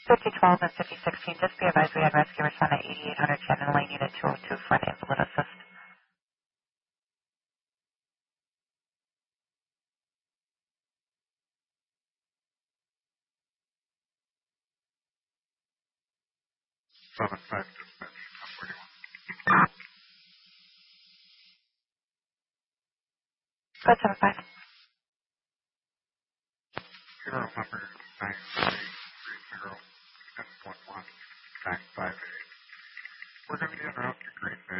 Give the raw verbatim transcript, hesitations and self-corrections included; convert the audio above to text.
fifty twelve and fifty sixteen, just be advised we had rescue respond at eighty-eight hundred Shannon Lane, unit two oh two for an ambulance assist. seven five dispatch, ten forty-one. Go seven five. Zero number nine three three zero ten point one nine five eight. We're going to get around to Green Bay.